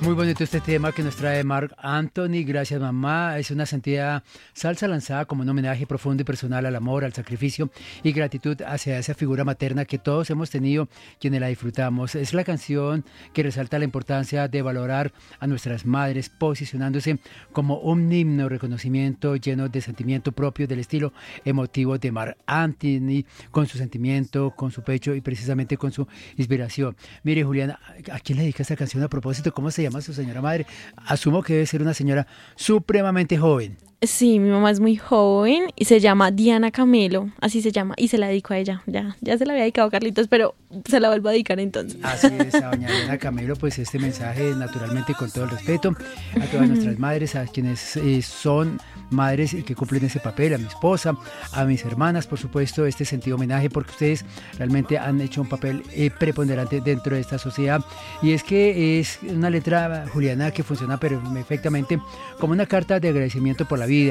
Muy bonito este tema que nos trae Marc Anthony. Gracias, mamá. Es una sentida salsa lanzada como un homenaje profundo y personal al amor, al sacrificio y gratitud hacia esa figura materna que todos hemos tenido, quienes la disfrutamos. Es la canción que resalta la importancia de valorar a nuestras madres, posicionándose como un himno, reconocimiento lleno de sentimiento propio del estilo emotivo de Marc Anthony, con su sentimiento, con su pecho y precisamente con su inspiración. Mire, Juliana, ¿a quién le dedica esta canción a propósito? ¿Cómo se llama su señora madre? Asumo que debe ser una señora supremamente joven. Sí, mi mamá es muy joven y se llama Diana Camelo, así se llama, y se la dedico a ella. Ya se la había dedicado a Carlitos, pero se la vuelvo a dedicar entonces. Así es, a doña Diana Camelo, pues este mensaje naturalmente con todo el respeto a todas nuestras madres, a quienes son madres y que cumplen ese papel, a mi esposa, a mis hermanas, por supuesto, este sentido homenaje, porque ustedes realmente han hecho un papel preponderante dentro de esta sociedad. Y es que es una letra, Juliana, que funciona perfectamente como una carta de agradecimiento por la vida,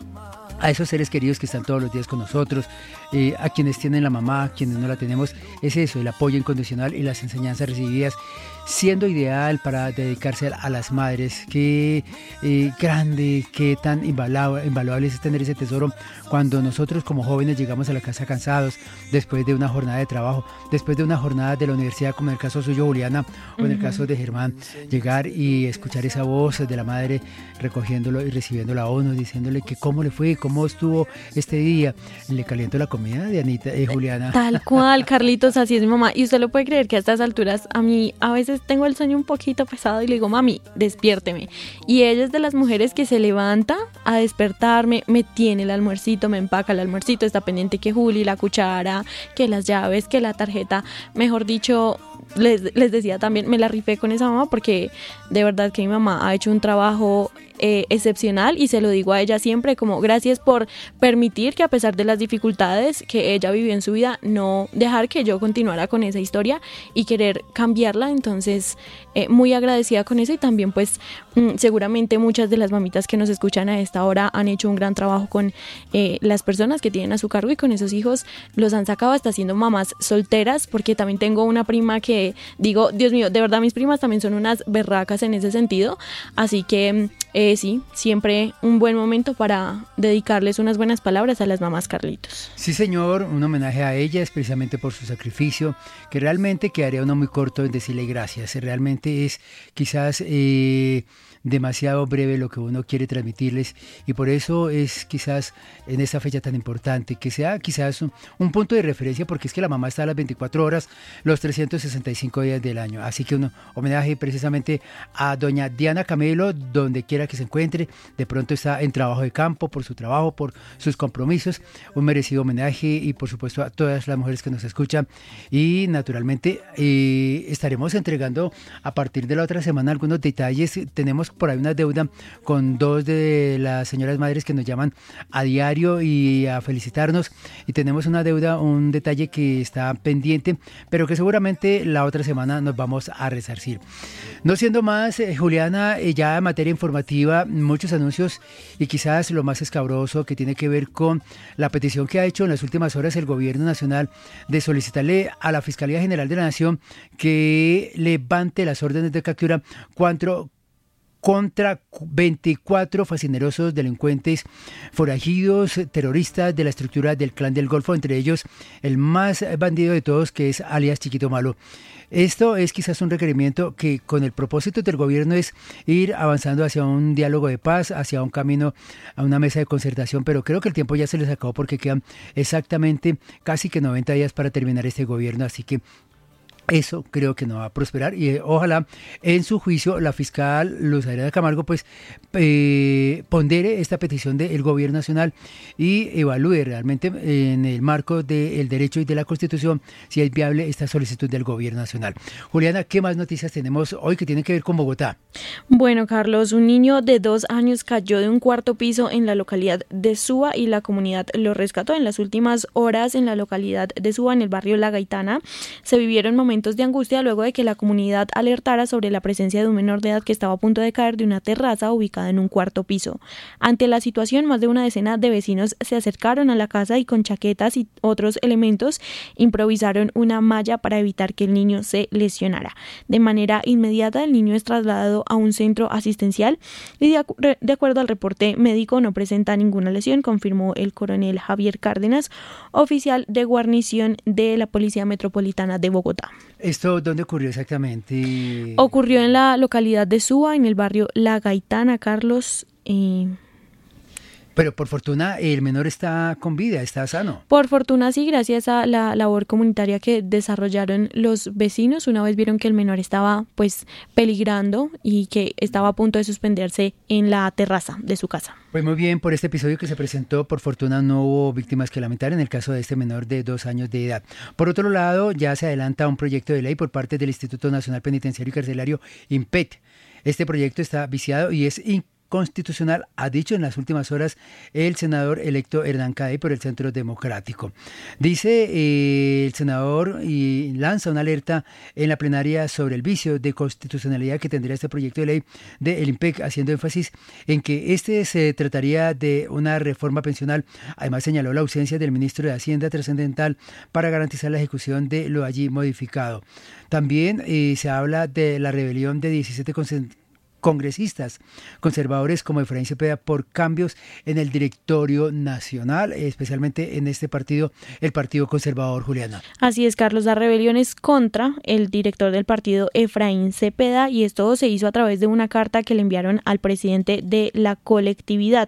a esos seres queridos que están todos los días con nosotros, a quienes tienen la mamá, a quienes no la tenemos. Es eso, el apoyo incondicional y las enseñanzas recibidas, siendo ideal para dedicarse a las madres. Qué grande, qué tan invaluable es tener ese tesoro cuando nosotros como jóvenes llegamos a la casa cansados, después de una jornada de trabajo, después de una jornada de la universidad, como en el caso suyo, Juliana, o en el caso de Germán, llegar y escuchar esa voz de la madre recogiéndolo y recibiéndolo a uno, diciéndole que cómo le fue, cómo estuvo este día. Le caliento la comida de Anita, Juliana. Tal cual, Carlitos, así es mi mamá. Y usted lo puede creer que a estas alturas a mí a veces tengo el sueño un poquito pesado y le digo, mami, despiérteme. Y ella es de las mujeres que se levanta a despertarme, me tiene el almuercito, me empaca el almuercito, está pendiente que Juli, la cuchara, que las llaves, que la tarjeta. Mejor dicho, les decía también, me la rifé con esa mamá porque de verdad que mi mamá ha hecho un trabajo excepcional y se lo digo a ella siempre, como gracias por permitir que a pesar de las dificultades que ella vivió en su vida, no dejar que yo continuara con esa historia y querer cambiarla. Entonces muy agradecida con eso y también pues seguramente muchas de las mamitas que nos escuchan a esta hora han hecho un gran trabajo con las personas que tienen a su cargo y con esos hijos los han sacado hasta siendo mamás solteras, porque también tengo una prima que digo, Dios mío, de verdad mis primas también son unas berracas en ese sentido, así que sí, siempre un buen momento para dedicarles unas buenas palabras a las mamás, Carlitos. Sí, señor, un homenaje a ellas precisamente por su sacrificio, que realmente quedaría uno muy corto en decirle gracias. Realmente es quizás demasiado breve lo que uno quiere transmitirles y por eso es quizás en esta fecha tan importante que sea quizás un punto de referencia, porque es que la mamá está a las 24 horas, los 365 días del año. Así que un homenaje precisamente a doña Diana Camelo, donde quiera que se encuentre. De pronto está en trabajo de campo, por su trabajo, por sus compromisos. Un merecido homenaje y por supuesto a todas las mujeres que nos escuchan. Y naturalmente estaremos entregando a partir de la otra semana algunos detalles. Tenemos por ahí una deuda con dos de las señoras madres que nos llaman a diario y a felicitarnos, y tenemos una deuda, un detalle que está pendiente, pero que seguramente la otra semana nos vamos a resarcir. No siendo más, Juliana, ya en materia informativa, muchos anuncios y quizás lo más escabroso que tiene que ver con la petición que ha hecho en las últimas horas el gobierno nacional de solicitarle a la Fiscalía General de la Nación que levante las órdenes de captura contra 24 fascinerosos delincuentes forajidos, terroristas de la estructura del Clan del Golfo, entre ellos el más bandido de todos, que es alias Chiquito Malo. Esto es quizás un requerimiento que con el propósito del gobierno es ir avanzando hacia un diálogo de paz, hacia un camino a una mesa de concertación, pero creo que el tiempo ya se les acabó porque quedan exactamente casi que 90 días para terminar este gobierno, así que eso creo que no va a prosperar y ojalá en su juicio la fiscal Luz Adriana Camargo pues pondere esta petición del gobierno nacional y evalúe realmente en el marco del derecho y de la Constitución si es viable esta solicitud del gobierno nacional. Juliana, ¿qué más noticias tenemos hoy que tienen que ver con Bogotá? Bueno, Carlos, un niño de 2 años cayó de un cuarto piso en la localidad de Suba y la comunidad lo rescató. En las últimas horas en la localidad de Suba, en el barrio La Gaitana, se vivieron momentos de angustia luego de que la comunidad alertara sobre la presencia de un menor de edad que estaba a punto de caer de una terraza ubicada en un cuarto piso. Ante la situación, más de una decena de vecinos se acercaron a la casa y con chaquetas y otros elementos improvisaron una malla para evitar que el niño se lesionara. De manera inmediata, el niño es trasladado trasladado a un centro asistencial y de acuerdo al reporte médico no presenta ninguna lesión, confirmó el coronel Javier Cárdenas, oficial de guarnición de la Policía Metropolitana de Bogotá. ¿Esto dónde ocurrió exactamente? Ocurrió en la localidad de Suba, en el barrio La Gaitana, Carlos. Pero por fortuna el menor está con vida, está sano. Por fortuna sí, gracias a la labor comunitaria que desarrollaron los vecinos. Una vez vieron que el menor estaba pues peligrando y que estaba a punto de suspenderse en la terraza de su casa. Pues muy bien, por este episodio que se presentó, por fortuna no hubo víctimas que lamentar en el caso de este menor de 2 años de edad. Por otro lado, ya se adelanta un proyecto de ley por parte del Instituto Nacional Penitenciario y Carcelario, INPET. Este proyecto está viciado y es constitucional, ha dicho en las últimas horas el senador electo Hernán Caday por el Centro Democrático. Dice el senador y lanza una alerta en la plenaria sobre el vicio de constitucionalidad que tendría este proyecto de ley del INPEC, haciendo énfasis en que se trataría de una reforma pensional. Además señaló la ausencia del ministro de Hacienda trascendental para garantizar la ejecución de lo allí modificado. También se habla de la rebelión de 17 congresistas conservadores como Efraín Cepeda por cambios en el directorio nacional, especialmente en este partido, el Partido Conservador, Juliana. Así es, Carlos, la rebelión es contra el director del partido, Efraín Cepeda, y esto se hizo a través de una carta que le enviaron al presidente de la colectividad.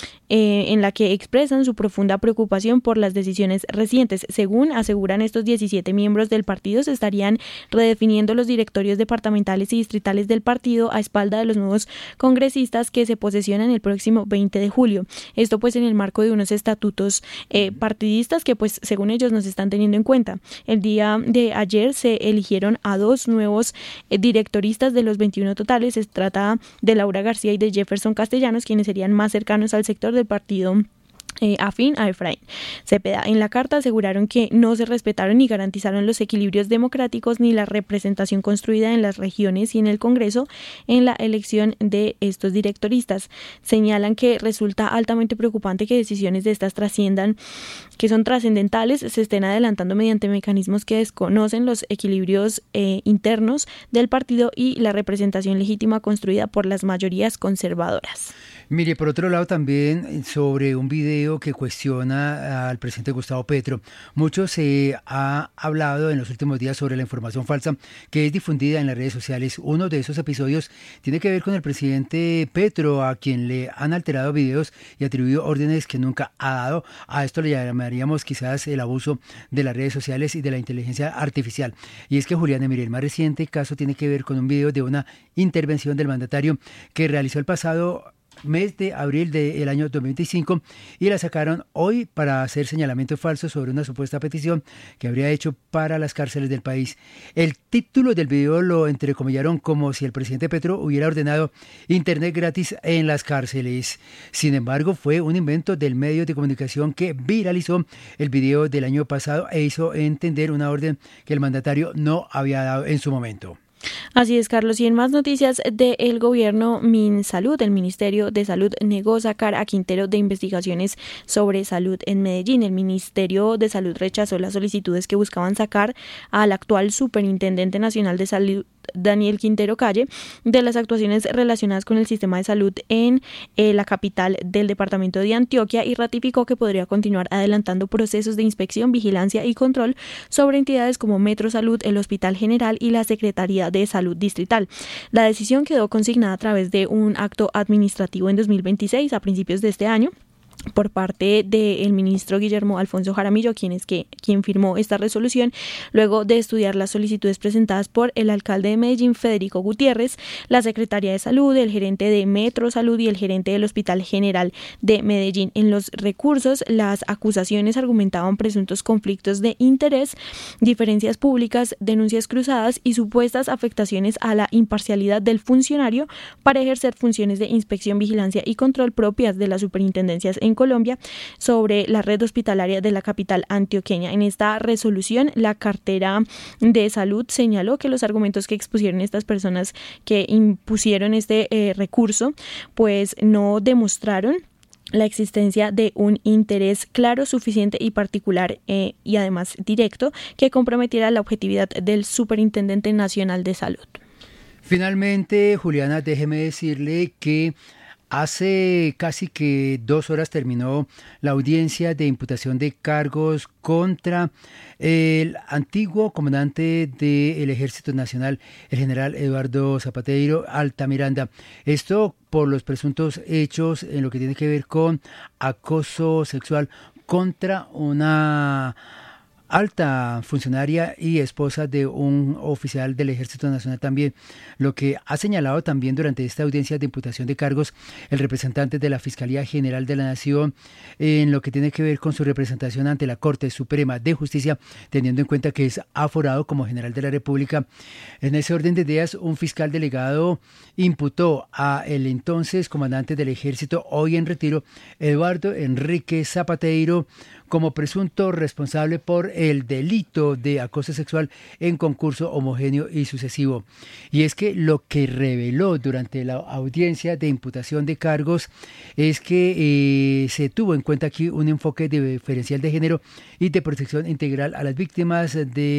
En la que expresan su profunda preocupación por las decisiones recientes. Según aseguran estos 17 miembros del partido, se estarían redefiniendo los directorios departamentales y distritales del partido a espalda de los nuevos congresistas que se posesionan el próximo 20 de julio. Esto pues en el marco de unos estatutos partidistas que pues según ellos no se están teniendo en cuenta. El día de ayer se eligieron a 2 nuevos directoristas de los 21 totales. Se trata de Laura García y de Jefferson Castellanos, quienes serían más cercanos al sector del partido afín a Efraín Cepeda. En la carta aseguraron que no se respetaron ni garantizaron los equilibrios democráticos ni la representación construida en las regiones y en el Congreso en la elección de estos directoristas. Señalan que resulta altamente preocupante que decisiones de estas que son trascendentales, se estén adelantando mediante mecanismos que desconocen los equilibrios internos del partido y la representación legítima construida por las mayorías conservadoras. Mire, por otro lado también sobre un video que cuestiona al presidente Gustavo Petro. Mucho se ha hablado en los últimos días sobre la información falsa que es difundida en las redes sociales. Uno de esos episodios tiene que ver con el presidente Petro, a quien le han alterado videos y atribuido órdenes que nunca ha dado. A esto le llamaríamos quizás el abuso de las redes sociales y de la inteligencia artificial. Y es que, Juliana, mire, el más reciente caso tiene que ver con un video de una intervención del mandatario que realizó el pasado mes de abril del año 2025 y la sacaron hoy para hacer señalamientos falsos sobre una supuesta petición que habría hecho para las cárceles del país. El título del video lo entrecomillaron como si el presidente Petro hubiera ordenado internet gratis en las cárceles. Sin embargo, fue un invento del medio de comunicación que viralizó el video del año pasado e hizo entender una orden que el mandatario no había dado en su momento. Así es, Carlos. Y en más noticias del gobierno, MinSalud, el Ministerio de Salud, negó sacar a Quintero de investigaciones sobre salud en Medellín. El Ministerio de Salud rechazó las solicitudes que buscaban sacar al actual Superintendente Nacional de Salud, Daniel Quintero Calle, de las actuaciones relacionadas con el sistema de salud en la capital del departamento de Antioquia, y ratificó que podría continuar adelantando procesos de inspección, vigilancia y control sobre entidades como Metro Salud, el Hospital General y la Secretaría de Salud Distrital. La decisión quedó consignada a través de un acto administrativo en 2026, a principios de este año, por parte del ministro Guillermo Alfonso Jaramillo, quien firmó esta resolución, luego de estudiar las solicitudes presentadas por el alcalde de Medellín, Federico Gutiérrez, la secretaria de Salud, el gerente de Metro Salud y el gerente del Hospital General de Medellín. En los recursos, las acusaciones argumentaban presuntos conflictos de interés, diferencias públicas, denuncias cruzadas y supuestas afectaciones a la imparcialidad del funcionario para ejercer funciones de inspección, vigilancia y control propias de las superintendencias en Colombia sobre la red hospitalaria de la capital antioqueña. En esta resolución, la cartera de Salud señaló que los argumentos que expusieron estas personas que impusieron este recurso, pues no demostraron la existencia de un interés claro, suficiente y particular y además directo que comprometiera la objetividad del Superintendente Nacional de Salud. Finalmente, Juliana, déjeme decirle que hace casi que 2 horas terminó la audiencia de imputación de cargos contra el antiguo comandante del Ejército Nacional, el general Eduardo Zapateiro Altamiranda. Esto por los presuntos hechos en lo que tiene que ver con acoso sexual contra una alta funcionaria y esposa de un oficial del Ejército Nacional también, lo que ha señalado también durante esta audiencia de imputación de cargos el representante de la Fiscalía General de la Nación en lo que tiene que ver con su representación ante la Corte Suprema de Justicia, teniendo en cuenta que es aforado como general de la República. En ese orden de ideas, un fiscal delegado imputó a el entonces comandante del Ejército, hoy en retiro, Eduardo Enrique Zapateiro, como presunto responsable por el delito de acoso sexual en concurso homogéneo y sucesivo. Y es que lo que reveló durante la audiencia de imputación de cargos es que se tuvo en cuenta aquí un enfoque diferencial de género y de protección integral a las víctimas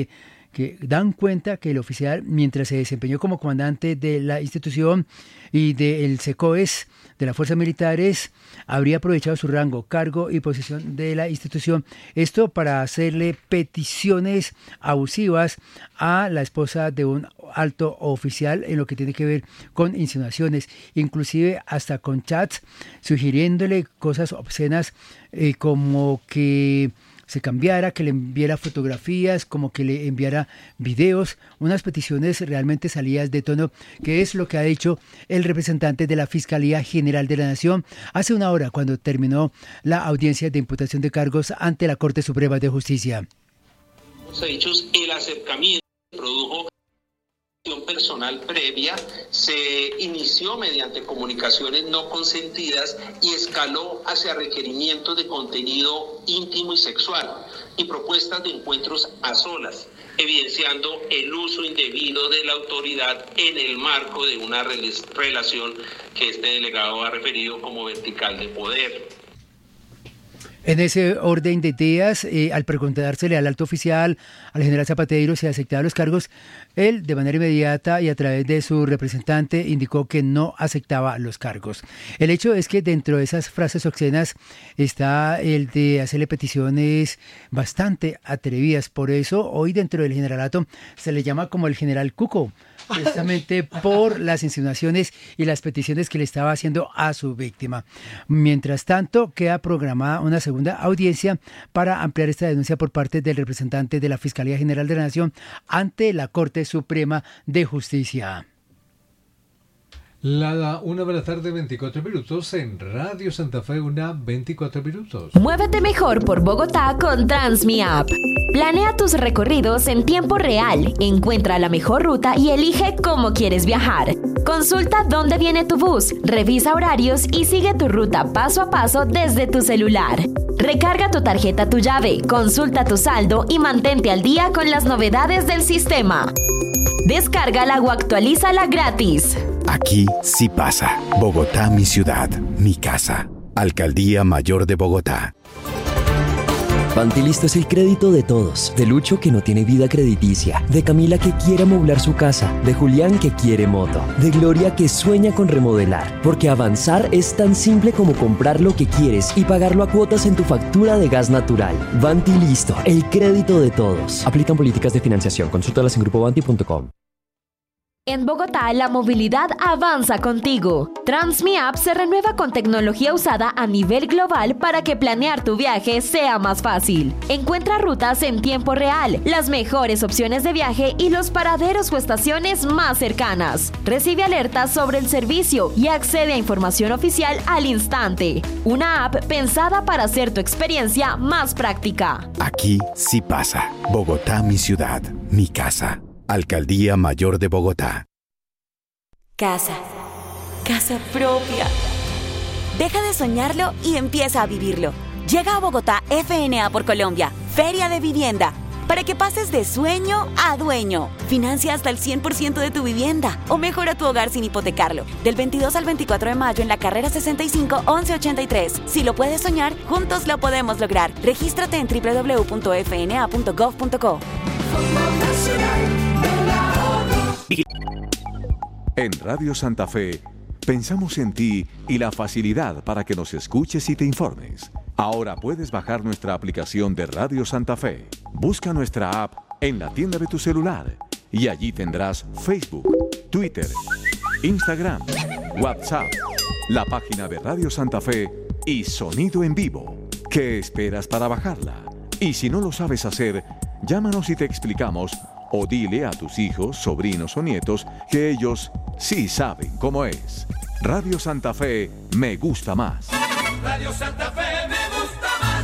que dan cuenta que el oficial, mientras se desempeñó como comandante de la institución y del SECOES, de las fuerzas militares, habría aprovechado su rango, cargo y posición de la institución, esto para hacerle peticiones abusivas a la esposa de un alto oficial en lo que tiene que ver con insinuaciones, inclusive hasta con chats, sugiriéndole cosas obscenas como que se cambiara, que le enviara fotografías, como que le enviara videos, unas peticiones realmente salidas de tono, que es lo que ha dicho el representante de la Fiscalía General de la Nación hace una hora cuando terminó la audiencia de imputación de cargos ante la Corte Suprema de Justicia. Los hechos, el acercamiento produjo personal previa, se inició mediante comunicaciones no consentidas y escaló hacia requerimientos de contenido íntimo y sexual y propuestas de encuentros a solas, evidenciando el uso indebido de la autoridad en el marco de una relación que este delegado ha referido como vertical de poder. En ese orden de ideas, al preguntársele al alto oficial, al general Zapateiro, si aceptaba los cargos, él de manera inmediata y a través de su representante indicó que no aceptaba los cargos. El hecho es que dentro de esas frases obscenas está el de hacerle peticiones bastante atrevidas. Por eso hoy dentro del generalato se le llama como el general Cuco, precisamente por las insinuaciones y las peticiones que le estaba haciendo a su víctima. Mientras tanto, queda programada una segunda audiencia para ampliar esta denuncia por parte del representante de la Fiscalía General de la Nación ante la Corte Suprema de Justicia. La 1:24 en Radio Santa Fe, 1:24. Muévete mejor por Bogotá con Transmi App. Planea tus recorridos en tiempo real, encuentra la mejor ruta y elige cómo quieres viajar. Consulta dónde viene tu bus, revisa horarios y sigue tu ruta paso a paso desde tu celular. Recarga tu tarjeta Tu Llave, consulta tu saldo y mantente al día con las novedades del sistema. Descárgala o actualízala gratis. Aquí sí pasa. Bogotá, mi ciudad, mi casa. Alcaldía Mayor de Bogotá. Pantilisto es el crédito de todos. De Lucho, que no tiene vida crediticia. De Camila, que quiere amoblar su casa. De Julián, que quiere moto. De Gloria, que sueña con remodelar. Porque avanzar es tan simple como comprar lo que quieres y pagarlo a cuotas en tu factura de gas natural. Pantilisto, el crédito de todos. Aplican políticas de financiación. Consúltalas en grupobanti.com. En Bogotá, la movilidad avanza contigo. Transmi App se renueva con tecnología usada a nivel global para que planear tu viaje sea más fácil. Encuentra rutas en tiempo real, las mejores opciones de viaje y los paraderos o estaciones más cercanas. Recibe alertas sobre el servicio y accede a información oficial al instante. Una app pensada para hacer tu experiencia más práctica. Aquí sí pasa. Bogotá, mi ciudad, mi casa. Alcaldía Mayor de Bogotá. Casa. Casa propia. Deja de soñarlo y empieza a vivirlo. Llega a Bogotá FNA por Colombia, Feria de Vivienda, para que pases de sueño a dueño. Financia hasta el 100% de tu vivienda o mejora tu hogar sin hipotecarlo. Del 22 al 24 de mayo en la carrera 65 1183. Si lo puedes soñar, juntos lo podemos lograr. Regístrate en www.fna.gov.co. En Radio Santa Fe, pensamos en ti y la facilidad para que nos escuches y te informes. Ahora puedes bajar nuestra aplicación de Radio Santa Fe. Busca nuestra app en la tienda de tu celular y allí tendrás Facebook, Twitter, Instagram, WhatsApp, la página de Radio Santa Fe y sonido en vivo. ¿Qué esperas para bajarla? Y si no lo sabes hacer, llámanos y te explicamos, o dile a tus hijos, sobrinos o nietos que ellos sí saben cómo es. Radio Santa Fe me gusta más. Radio Santa Fe me gusta más.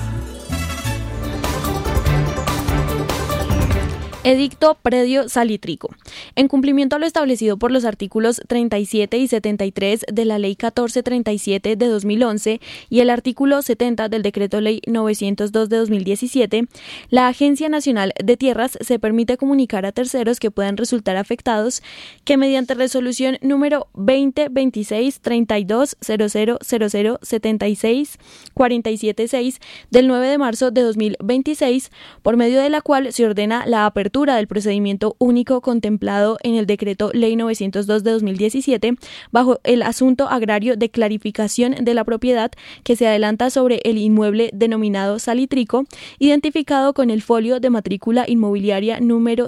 Edicto Predio Salitrico. En cumplimiento a lo establecido por los artículos 37 y 73 de la Ley 1437 de 2011 y el artículo 70 del Decreto Ley 902 de 2017, la Agencia Nacional de Tierras se permite comunicar a terceros que puedan resultar afectados que mediante resolución número 2026-32000076-476 del 9 de marzo de 2026, por medio de la cual se ordena la apertura del procedimiento único contemplado en el Decreto Ley 902 de 2017 bajo el asunto agrario de clarificación de la propiedad que se adelanta sobre el inmueble denominado Salitrico, identificado con el folio de matrícula inmobiliaria número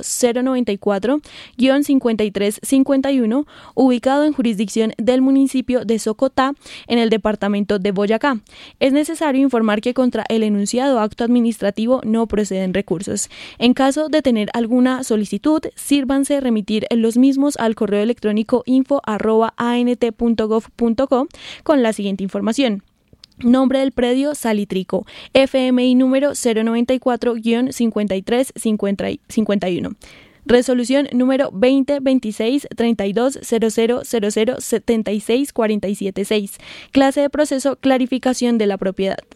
094-5351, ubicado en jurisdicción del municipio de Socotá, en el departamento de Boyacá. Es necesario informar que contra el enunciado acto administrativo no proceden recursos. En caso de tener alguna solicitud, sírvanse remitir los mismos al correo electrónico info@ant.gov.co con la siguiente información. Nombre del predio Salitrico, FMI número 094-5351. Resolución número 2026-32000076-476. Clase de proceso, clarificación de la propiedad.